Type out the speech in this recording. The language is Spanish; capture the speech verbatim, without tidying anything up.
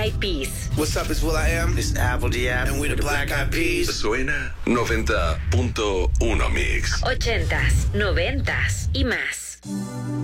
Eyed Peas. What's up, it's Will I Am. It's Apple D M. And we're the Black Eyed Peas. Suena noventa punto uno Mix. Ochentas, noventas y más.